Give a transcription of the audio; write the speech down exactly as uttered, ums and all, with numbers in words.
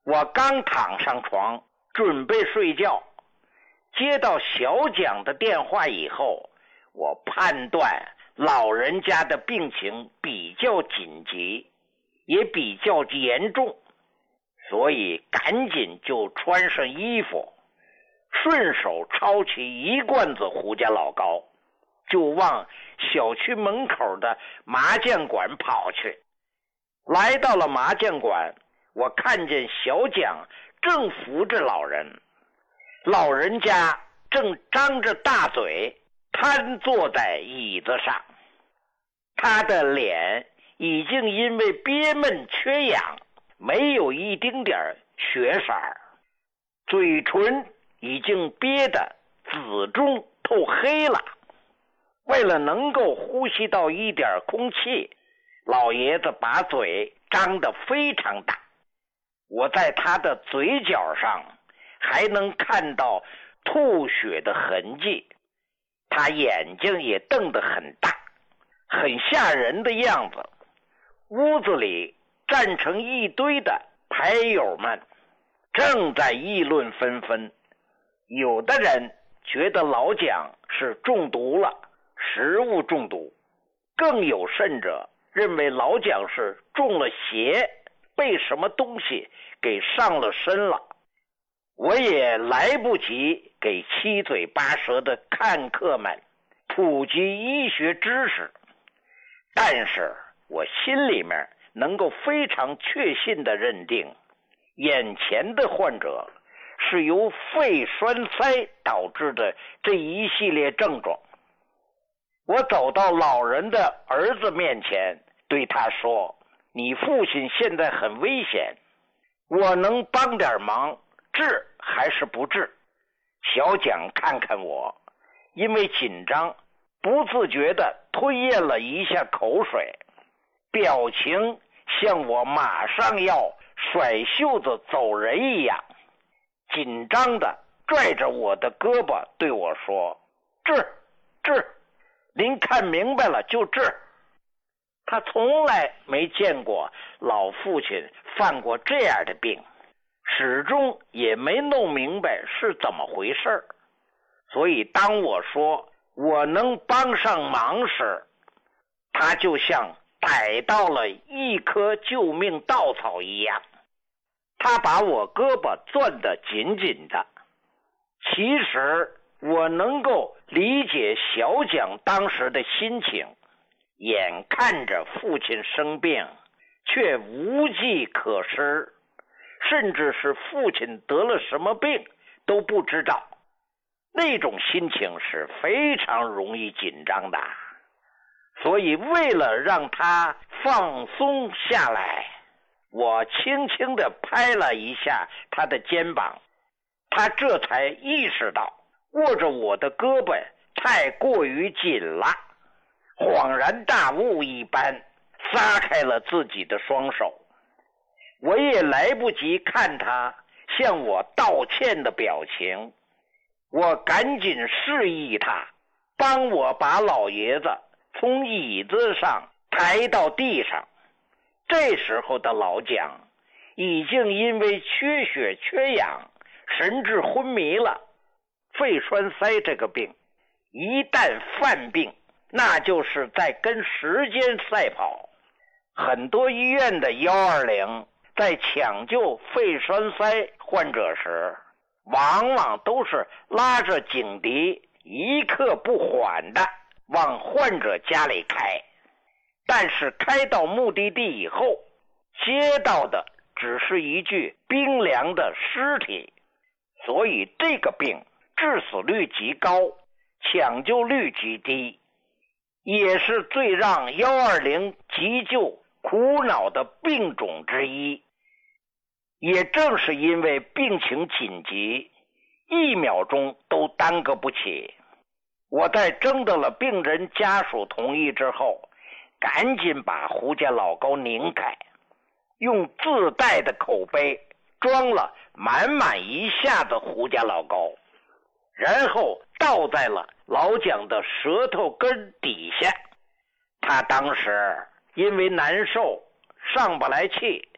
我刚躺上床准备睡觉，接到小蒋的电话以后，我判断老人家的病情比较紧急，也比较严重，所以赶紧就穿上衣服，顺手抄起一罐子胡家老膏，就往小区门口的麻将馆跑去。来到了麻将馆，我看见小蒋正扶着老人，老人家正张着大嘴瘫坐在椅子上，他的脸已经因为憋闷缺氧没有一丁点血色，嘴唇已经憋得紫中透黑了。为了能够呼吸到一点空气，老爷子把嘴张得非常大，我在他的嘴角上还能看到吐血的痕迹，他眼睛也瞪得很大，很吓人的样子。屋子里站成一堆的牌友们正在议论纷纷，有的人觉得老蒋是中毒了，食物中毒，更有甚者认为老蒋是中了邪，被什么东西给上了身了。我也来不及给七嘴八舌的看客们普及医学知识，但是我心里面能够非常确信地认定，眼前的患者是由肺栓塞导致的这一系列症状。我走到老人的儿子面前，对他说：你父亲现在很危险，我能帮点忙，治还是不治？小蒋看看我，因为紧张不自觉地吞咽了一下口水，表情像我马上要甩袖子走人一样，紧张地拽着我的胳膊对我说：治治，您看明白了就治。他从来没见过老父亲犯过这样的病，始终也没弄明白是怎么回事，所以当我说我能帮上忙时，他就像逮到了一棵救命稻草一样，他把我胳膊攥得紧紧的。其实我能够理解小蒋当时的心情，眼看着父亲生病，却无计可施，甚至是父亲得了什么病都不知道，那种心情是非常容易紧张的。所以为了让他放松下来，我轻轻地拍了一下他的肩膀，他这才意识到握着我的胳膊太过于紧了，恍然大悟一般撒开了自己的双手。我也来不及看他向我道歉的表情，我赶紧示意他帮我把老爷子从椅子上抬到地上。这时候的老蒋已经因为缺血缺氧神志昏迷了。肺栓塞这个病一旦犯病，那就是在跟时间赛跑。很多医院的一二零在抢救肺栓塞患者时，往往都是拉着警笛一刻不缓的往患者家里开，但是开到目的地以后，接到的只是一具冰凉的尸体，所以这个病致死率极高，抢救率极低，也是最让一二零急救苦恼的病种之一。也正是因为病情紧急，一秒钟都耽搁不起，我在征得了病人家属同意之后，赶紧把胡家老膏拧开，用自带的口杯装了满满一下子胡家老膏，然后倒在了老蒋的舌头根底下。他当时因为难受上不来气，